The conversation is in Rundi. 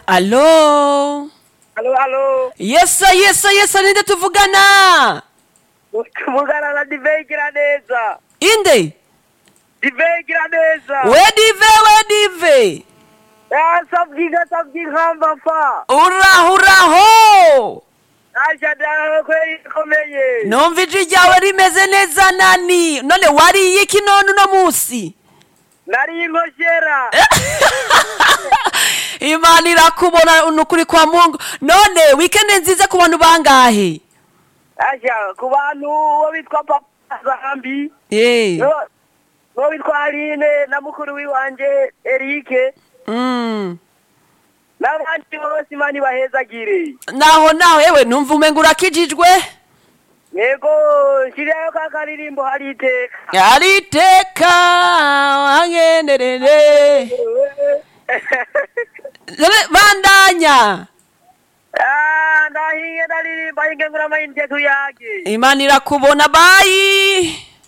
Allo? Halo. Yesa ninde tuvugana? Tuvugana na Divey Giraneza. Inde? Divey Giraneza. Wedive. Sabgi hamba fa. Uraho. Aja da kweli komeye. Numva ijwi ryawe rimeze neza nani. None wariye iki none uno musi? Nari inkoshera. Imana irakubona unukuri kwa Mungu. None weekend nziza ku bantu bangahe? Aja ku bantu bo bitwa Papa Zambi. Bo bitwa Aline na mukuru wiwanje Eric. N'abandi bose Imana ibahezagire. Naho yewe numva umenga urakijijwe. Yego shiriyo kakaririmbo hariteka. Hariteka wangenderere. Bandanya. Ndahiye ndaririmba ingengura mayinite tuyage. Imana irakubona bye.